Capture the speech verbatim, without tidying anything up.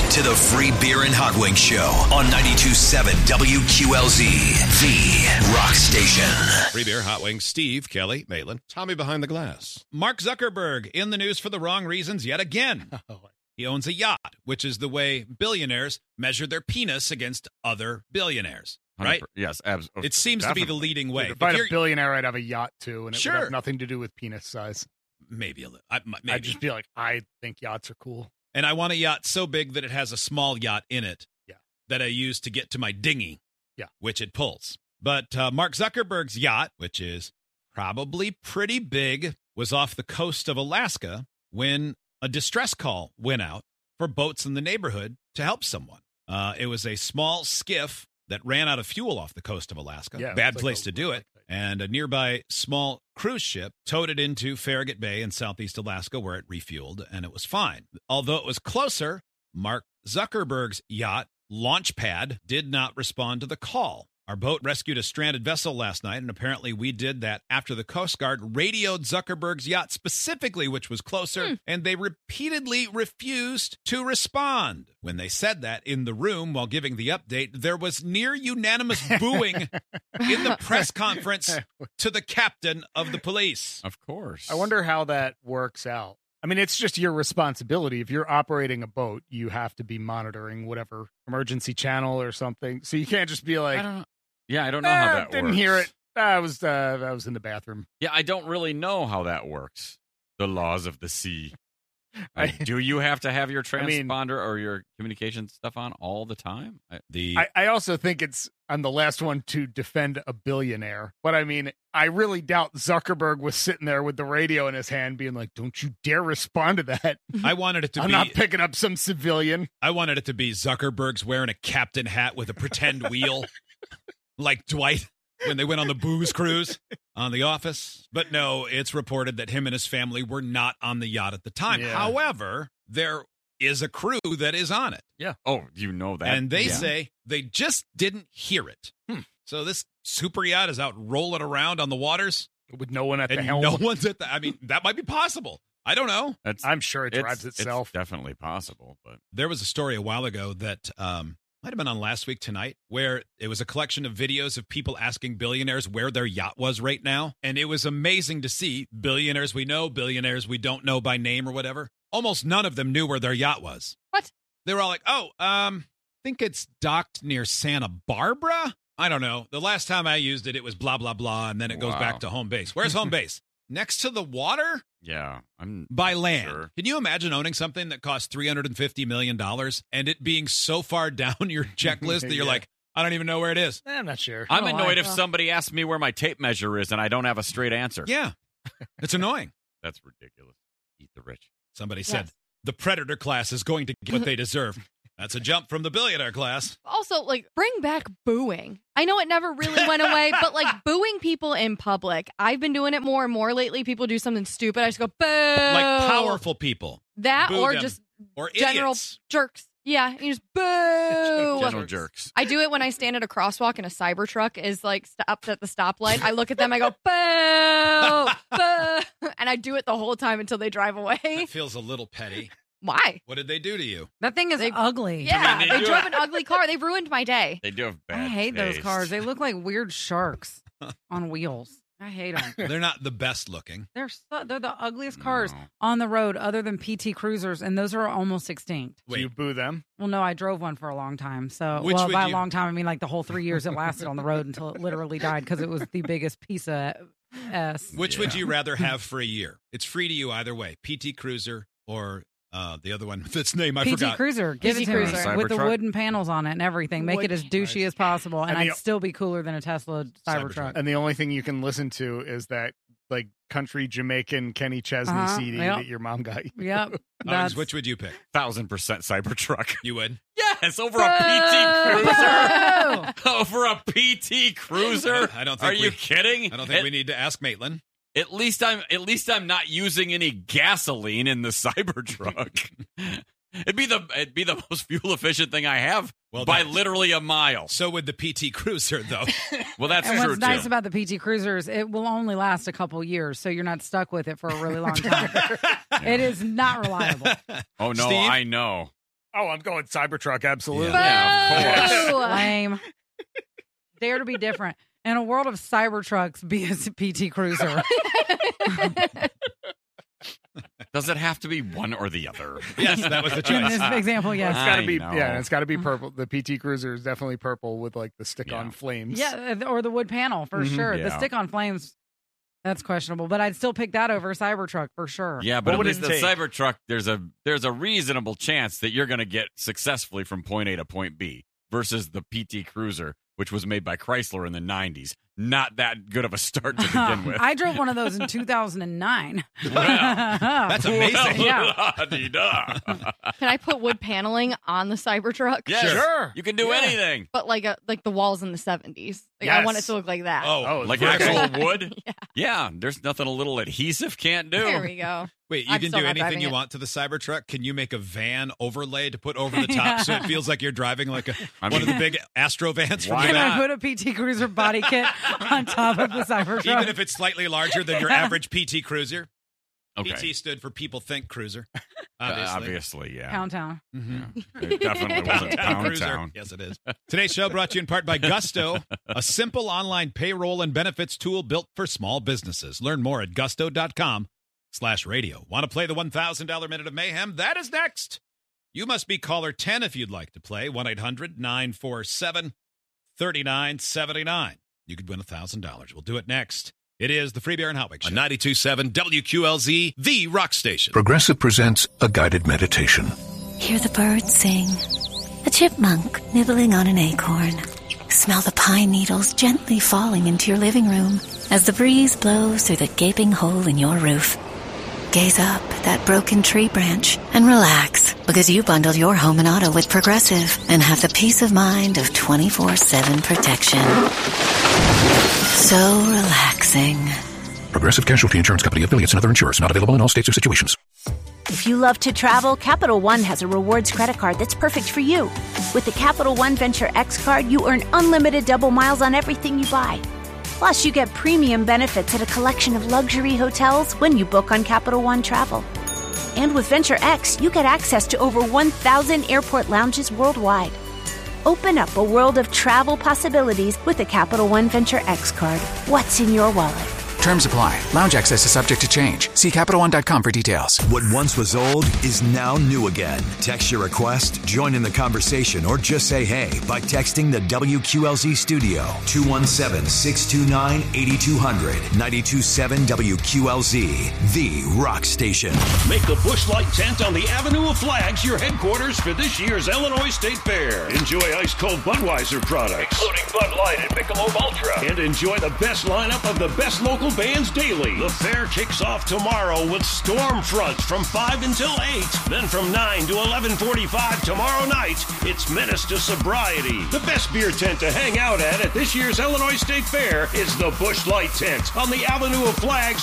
to the Free Beer and Hot Wings Show on ninety-two point seven W Q L Z, the rock station. Free Beer, Hot Wings, Steve, Kelly, Maitland, Tommy behind the glass. Mark Zuckerberg in the news for the wrong reasons yet again. He owns a yacht, which is the way billionaires measure their penis against other billionaires, right? Yes, absolutely. It seems Definitely. to be the leading way. If I had you're- a billionaire, I'd have a yacht too, and it Sure. would have nothing to do with penis size. Maybe a little. I, maybe. I'd just be like, I think yachts are cool. And I want a yacht so big that it has a small yacht in it Yeah. that I use to get to my dinghy, Yeah. which it pulls. But uh, Mark Zuckerberg's yacht, which is probably pretty big, was off the coast of Alaska when a distress call went out for boats in the neighborhood to help someone. Uh, it was a small skiff that ran out of fuel off the coast of Alaska. Yeah, Bad it's like place a- to do it. And a nearby small cruise ship towed it into Farragut Bay in southeast Alaska, where it refueled, and it was fine. Although it was closer, Mark Zuckerberg's yacht, Launchpad, did not respond to the call. Our boat rescued a stranded vessel last night, and apparently we did that after the Coast Guard radioed Zuckerberg's yacht specifically, which was closer, Hmm. and they repeatedly refused to respond. When they said that in the room while giving the update, there was near unanimous booing in the press conference to the captain of the police. Of course. I wonder how that works out. I mean, it's just your responsibility. If you're operating a boat, you have to be monitoring whatever emergency channel or something. So you can't just be like, I don't know. Yeah, I don't know "Ah, how that didn't works. hear it. I was, uh, I was in the bathroom. Yeah, I don't really know how that works. The laws of the sea. I- Uh, do you have to have your I mean- transponder or your communication stuff on all the time? I, The I, I also think it's, I'm the last one to defend a billionaire. But I mean, I really doubt Zuckerberg was sitting there with the radio in his hand being like, don't you dare respond to that. I wanted it to I'm be not picking up some civilian. I wanted it to be Zuckerberg's wearing a captain hat with a pretend wheel, like Dwight when they went on the booze cruise on The Office. But no, it's reported that him and his family were not on the yacht at the time. Yeah. However, there is a crew that is on it, yeah. Oh, you know that. and they Yeah. say they just didn't hear it. Hmm. So this super yacht is out rolling around on the waters, With no one at the and helm. no one's at the. I mean, that might be possible. I don't know. That's, I'm sure it it's- drives it's itself. definitely possible, but There was a story a while ago that um, might have been on Last Week Tonight, where it was a collection of videos of people asking billionaires where their yacht was right now. And it was amazing to see billionaires we know, billionaires we don't know by name or whatever. Almost none of them knew where their yacht was. What? They were all like, oh, um, I think it's docked near Santa Barbara. I don't know. The last time I used it, it was blah, blah, blah. And then it goes Wow. back to home base. Where's home base? Next to the water? yeah, I'm By land. Sure. Can you imagine owning something that costs three hundred fifty million dollars and it being so far down your checklist that you're Yeah. like, I don't even know where it is? Eh, I'm not sure. I'm Oh, annoyed I- if somebody asks me where my tape measure is and I don't have a straight answer. Yeah. It's annoying. That's ridiculous. Eat the rich. Somebody said Yes. the predator class is going to get what they deserve. That's a jump from the billionaire class. Also, like, bring back booing. I know it never really went away, but like booing people in public. I've been doing it more and more lately. People do something stupid. I just go, boo. Like powerful people That boo or them. just or general idiots. jerks. Yeah. You just boo. General jerks. I do it when I stand at a crosswalk and a cyber truck is like stopped at the stoplight. I look at them, I go, boo, boo. And I do it the whole time until they drive away. That feels a little petty. Why? What did they do to you? That thing is They- ugly. Yeah, they they do drove it. an ugly car. They ruined my day. They do have bad I hate those taste. cars. They look like weird sharks on wheels. I hate them. They're not the best looking. They're so, they're the ugliest cars No. on the road, other than P T Cruisers, and those are almost extinct. Do you Wait, boo them? Well, no, I drove one for a long time. So, Which well, would by you- a long time, I mean like the whole three years it lasted on the road until it literally died because it was the biggest piece of S. which would Yeah. you rather have for a year? It's free to you either way. P T Cruiser or uh, the other one with its name I P T forgot. Cruiser, give P it T to me Cruiser. with the Cybertruck? wooden panels on it and everything. Make it as douchey as possible, and, And the- I'd still be cooler than a Tesla Cybertruck. Cybertruck. And the only thing you can listen to is that like country Jamaican Kenny Chesney Uh-huh, C D yep. that your mom got you. Yep, Owens, that's which would you pick? Thousand percent Cybertruck. You would? Yes, over a P T Cruiser. Boo! Over a P T Cruiser. I don't think Are you we- kidding? I don't think at, we need to ask Maitland. At least I'm. At least I'm not using any gasoline in the Cybertruck. It'd be the. It'd be the most fuel efficient thing I have Well, by that's- literally a mile. So would the P T Cruiser, though. Well, that's And true what's nice too. about the P T Cruisers, it will only last a couple years, so you're not stuck with it for a really long time. It is not reliable. oh no, Steve? I know. Oh, I'm going Cybertruck, absolutely. Yeah, of course. Lame. Dare to be different. In a world of Cybertrucks, be a P T Cruiser. Does it have to be one or the other? Yes, that was the In choice. this example, It's yes. got to I be, know. yeah, it's got to be purple. The P T Cruiser is definitely purple with like the stick-on Yeah. flames. Yeah, or the wood panel for Mhm. sure. The Yeah. stick on flames, that's questionable. But I'd still pick that over Cybertruck for sure. Yeah, but What at would least it the take? Cybertruck, there's a there's a reasonable chance that you're going to get successfully from point A to point B versus the P T Cruiser, which was made by Chrysler in the nineties. Not that good of a start to begin with. I drove one of those in two thousand nine. That's amazing. Yeah. La-di-da. Can I put wood paneling on the Cybertruck? Yes, Sure. you can do Yeah. anything. But like a, like the walls in the seventies. Like I want it Yes. to look like that. Oh, Oh, Like Okay. actual wood? Yeah. Yeah, there's nothing a little adhesive can't do. There we go. wait, you I'm can still do not anything driving you it. want to the Cybertruck? Can you make a van overlay to put over the top Yeah. so it feels like you're driving like a, I one of mean, the big Astro vans from why the Can back? I put a P T Cruiser body kit on top of the Cybertruck? Even if it's slightly larger than your average P T Cruiser. okay. P T stood for People Think Cruiser. Uh, Obviously. obviously, yeah. Pound Town. Mhm. It definitely wasn't Pound Cruiser. Town. Yes, it is. Today's show brought to you in part by Gusto, a simple online payroll and benefits tool built for small businesses. Learn more at gusto.com slash radio. Want to play the one thousand dollars Minute of Mayhem? That is next. You must be caller ten if you'd like to play. one eight hundred nine four seven three nine seven nine. You could win one thousand dollars. We'll do it next. It is the Free Beer and Hotwig Show. On ninety-two point seven W Q L Z, the rock station. Progressive presents a guided meditation. Hear the birds sing. A chipmunk nibbling on an acorn. Smell the pine needles gently falling into your living room as the breeze blows through the gaping hole in your roof. Gaze up at that broken tree branch and relax because you bundled your home and auto with Progressive and have the peace of mind of twenty-four seven protection. So relaxing. Progressive Casualty Insurance Company, affiliates, and other insurers. Not available in all states or situations. If you love to travel, Capital One has a rewards credit card that's perfect for you. With the Capital One Venture X card, you earn unlimited double miles on everything you buy. Plus, you get premium benefits at a collection of luxury hotels when you book on Capital One Travel. And with Venture X, you get access to over one thousand airport lounges worldwide. Open up a world of travel possibilities with the Capital One Venture X card. What's in your wallet? Terms apply. Lounge access is subject to change. See Capital One dot com for details. What once was old is now new again. Text your request, join in the conversation, or just say hey by texting the W Q L Z studio two one seven, six two nine, eight two zero zero. ninety-two point seven W Q L Z, the rock station. Make the Busch Light tent on the Avenue of Flags your headquarters for this year's Illinois State Fair. Enjoy ice-cold Budweiser products, including Bud Light and Michelob Ultra. And enjoy the best lineup of the best local bands daily. The fair kicks off tomorrow with Stormfront from five until eight. Then from nine to eleven forty-five tomorrow night, it's Menace to Sobriety. The best beer tent to hang out at at this year's Illinois State Fair is the Busch Light tent on the Avenue of Flags